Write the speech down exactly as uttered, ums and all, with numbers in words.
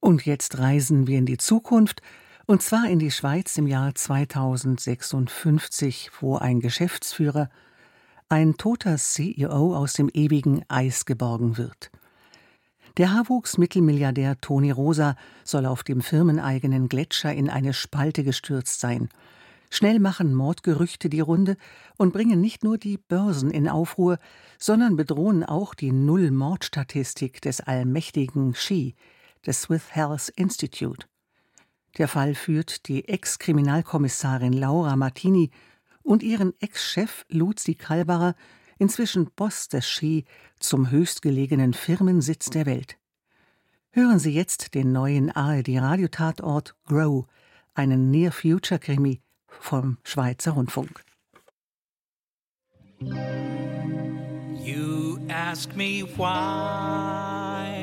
Und jetzt reisen wir in die Zukunft, und zwar in die Schweiz im Jahr zweitausendsechsundfünfzig, wo ein Geschäftsführer, ein toter C E O aus dem ewigen Eis geborgen wird. Der Haarwuchs-Mittelmilliardär Toni Rosa soll auf dem firmeneigenen Gletscher in eine Spalte gestürzt sein. Schnell machen Mordgerüchte die Runde und bringen nicht nur die Börsen in Aufruhr, sondern bedrohen auch die Null-Mord-Statistik des allmächtigen S H I, des Swiss Health Institute. Der Fall führt die Ex-Kriminalkommissarin Laura Martini und ihren Ex-Chef Luzi Kalbacher, inzwischen Boss des S H I, zum höchstgelegenen Firmensitz der Welt. Hören Sie jetzt den neuen A R D-Radiotatort Grow, einen Near-Future-Krimi vom Schweizer Rundfunk. You ask me why